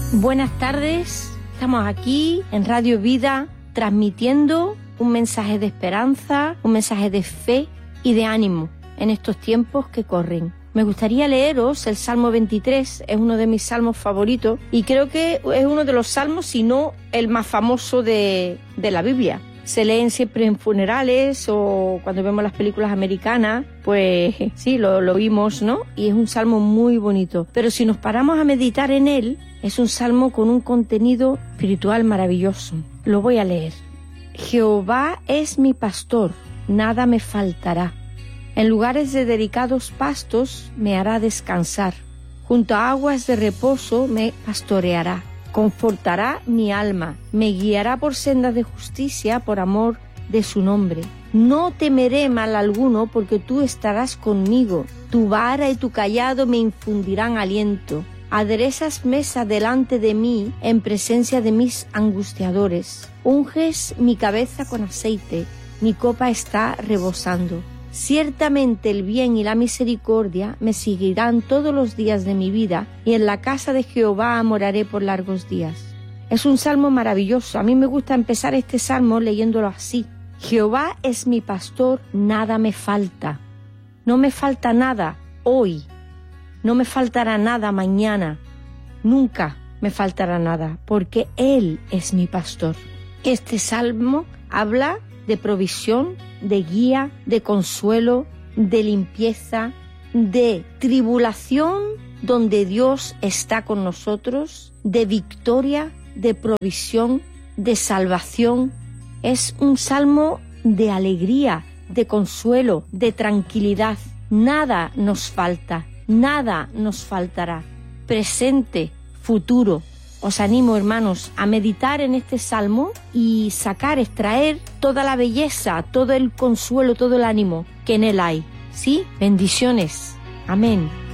Buenas tardes, estamos aquí en Radio Vida transmitiendo un mensaje de esperanza, un mensaje de fe y de ánimo en estos tiempos que corren. Me gustaría leeros el Salmo 23, es uno de mis salmos favoritos y creo que es uno de los salmos, si no el más famoso de la Biblia. Se leen siempre en funerales o cuando vemos las películas americanas, pues sí, lo oímos, ¿no? Y es un salmo muy bonito. Pero si nos paramos a meditar en él, es un salmo con un contenido espiritual maravilloso. Lo voy a leer. Jehová es mi pastor, nada me faltará. En lugares de delicados pastos me hará descansar. Junto a aguas de reposo me pastoreará. Confortará mi alma, me guiará por sendas de justicia por amor de su nombre. No temeré mal alguno porque tú estarás conmigo. Tu vara y tu cayado me infundirán aliento. Aderezas mesa delante de mí en presencia de mis angustiadores. Unges mi cabeza con aceite, mi copa está rebosando. Ciertamente el bien y la misericordia me seguirán todos los días de mi vida, y en la casa de Jehová moraré por largos días. Es un salmo maravilloso. A mí me gusta empezar este salmo leyéndolo así. Jehová es mi pastor, nada me falta. No me falta nada hoy. No me faltará nada mañana. Nunca me faltará nada, porque Él es mi pastor. Este salmo habla de provisión, de guía, de consuelo, de limpieza, de tribulación donde Dios está con nosotros, de victoria, de provisión, de salvación. Es un salmo de alegría, de consuelo, de tranquilidad. Nada nos falta, nada nos faltará. Presente, futuro. Os animo, hermanos, a meditar en este salmo y extraer toda la belleza, todo el consuelo, todo el ánimo que en él hay. ¿Sí? Bendiciones. Amén.